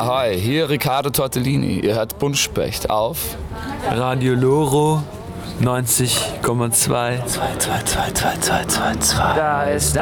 Ahoi, hier Riccardo Tortellini. Ihr hört Buntspecht auf Radio Loro 90,2. Da ist